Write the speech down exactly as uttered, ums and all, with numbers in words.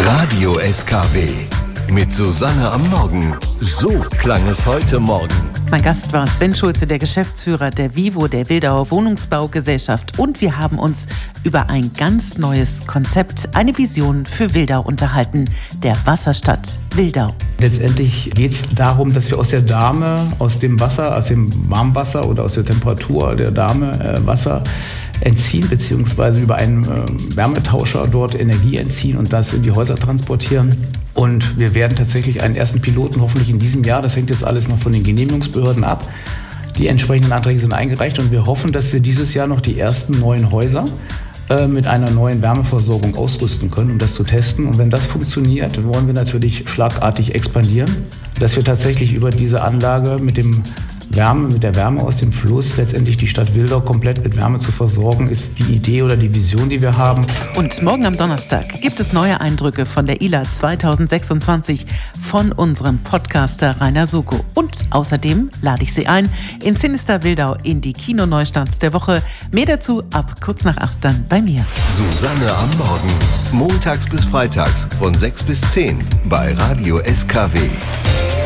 Radio S K W mit Susanne am Morgen. So klang es heute Morgen. Mein Gast war Sven Schulze, der Geschäftsführer der Vivo, der Wildauer Wohnungsbaugesellschaft. Und wir haben uns über ein ganz neues Konzept, eine Vision für Wildau unterhalten, der Wasserstadt Wildau. Letztendlich geht es darum, dass wir aus der Dahme, aus dem Wasser, aus dem Warmwasser oder aus der Temperatur der Dahme äh, Wasser entziehen, beziehungsweise über einen äh, Wärmetauscher dort Energie entziehen und das in die Häuser transportieren. Und wir werden tatsächlich einen ersten Piloten hoffentlich in diesem Jahr, das hängt jetzt alles noch von den Genehmigungsbehörden ab. Die entsprechenden Anträge sind eingereicht und wir hoffen, dass wir dieses Jahr noch die ersten neuen Häuser äh, mit einer neuen Wärmeversorgung ausrüsten können, um das zu testen. Und wenn das funktioniert, wollen wir natürlich schlagartig expandieren, dass wir tatsächlich über diese Anlage mit dem Wärme, mit der Wärme aus dem Fluss letztendlich die Stadt Wildau komplett mit Wärme zu versorgen, ist die Idee oder die Vision, die wir haben. Und morgen am Donnerstag gibt es neue Eindrücke von der I L A zwanzig sechsundzwanzig von unserem Podcaster Rainer Suko. Und außerdem lade ich Sie ein in Sinister Wildau in die Kinoneustarts der Woche. Mehr dazu ab kurz nach acht dann bei mir. Susanne am Morgen. Montags bis freitags von sechs bis zehn bei Radio S K W.